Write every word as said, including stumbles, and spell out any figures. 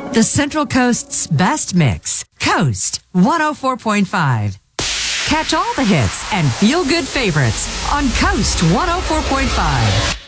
The Central Coast's best mix. Coast one oh four point five. Catch all the hits and feel good favorites on Coast one oh four point five.